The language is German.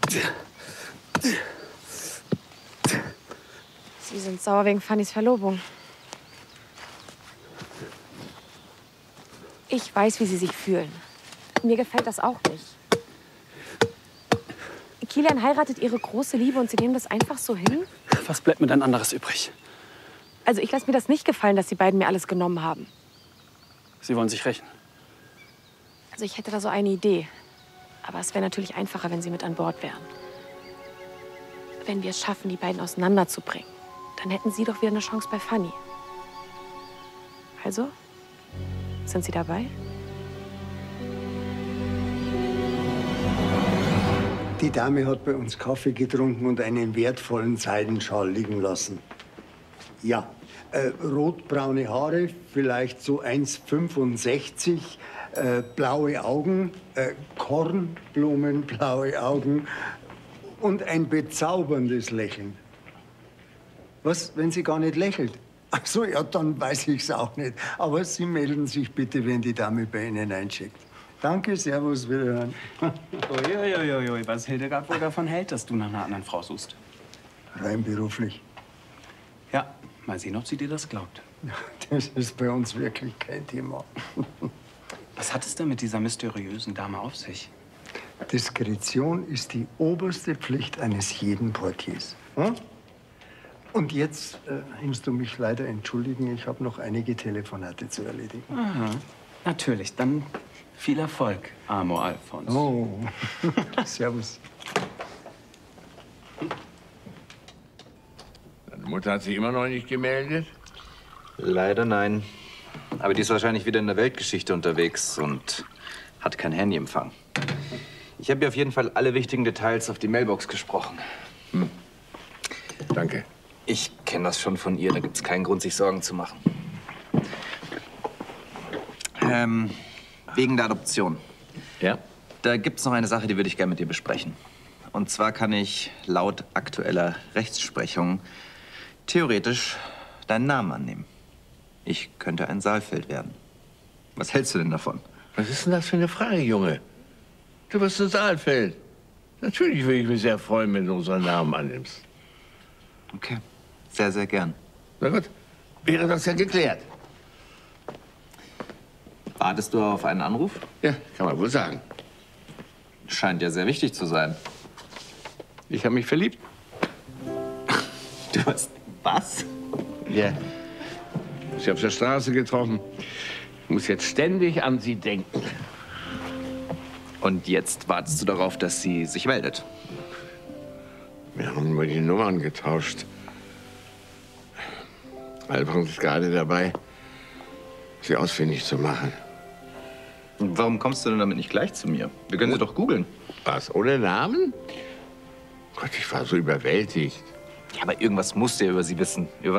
Sie sind sauer wegen Fannys Verlobung. Ich weiß, wie Sie sich fühlen. Mir gefällt das auch nicht. Kilian heiratet Ihre große Liebe und Sie nehmen das einfach so hin? Was bleibt mir dann anderes übrig? Also ich lasse mir das nicht gefallen, dass die beiden mir alles genommen haben. Sie wollen sich rächen. Also ich hätte da so eine Idee. Aber es wäre natürlich einfacher, wenn Sie mit an Bord wären. Wenn wir es schaffen, die beiden auseinanderzubringen, dann hätten Sie doch wieder eine Chance bei Fanny. Also, sind Sie dabei? Die Dame hat bei uns Kaffee getrunken und einen wertvollen Seidenschal liegen lassen. Ja, rotbraune Haare, vielleicht so 1,65, blaue Augen, kornblumenblaue Augen und ein bezauberndes Lächeln. Was, wenn sie gar nicht lächelt? Ach so, ja, dann weiß ich's auch nicht. Aber Sie melden sich bitte, wenn die Dame bei Ihnen eincheckt. Danke, servus, wiederhören. Uiuiuiui, was Hildegard wohl davon hält, dass du nach einer anderen Frau suchst? Rein beruflich. Ja, mal sehen, ob sie dir das glaubt. Das ist bei uns wirklich kein Thema. Was hat es denn mit dieser mysteriösen Dame auf sich? Diskretion ist die oberste Pflicht eines jeden Portiers. Hm? Und jetzt musst du mich leider entschuldigen, ich habe noch einige Telefonate zu erledigen. Aha, natürlich. Dann viel Erfolg, Amor Alfons. Oh, servus. Deine Mutter hat sich immer noch nicht gemeldet? Leider nein. Aber die ist wahrscheinlich wieder in der Weltgeschichte unterwegs und hat kein Handyempfang. Ich habe ihr auf jeden Fall alle wichtigen Details auf die Mailbox gesprochen. Danke. Ich kenne das schon von ihr, da gibt es keinen Grund, sich Sorgen zu machen. Wegen der Adoption. Ja? Da gibt es noch eine Sache, die würde ich gerne mit dir besprechen. Und zwar kann ich laut aktueller Rechtsprechung theoretisch deinen Namen annehmen. Ich könnte ein Saalfeld werden. Was hältst du denn davon? Was ist denn das für eine Frage, Junge? Du bist ein Saalfeld. Natürlich würde ich mich sehr freuen, wenn du unseren Namen annimmst. Okay, sehr, sehr gern. Na gut, wäre das ja geklärt. Wartest du auf einen Anruf? Ja, kann man wohl sagen. Scheint ja sehr wichtig zu sein. Ich habe mich verliebt. Du hast was? Ja. Sie auf der Straße getroffen. Ich muss jetzt ständig an sie denken. Und jetzt wartest du darauf, dass sie sich meldet? Wir haben nur die Nummern getauscht. Alfons ist gerade dabei, sie ausfindig zu machen. Und warum kommst du denn damit nicht gleich zu mir? Wir können sie doch googeln. Was, ohne Namen? Gott, ich war so überwältigt. Ja, aber irgendwas musst du ja über sie wissen. Über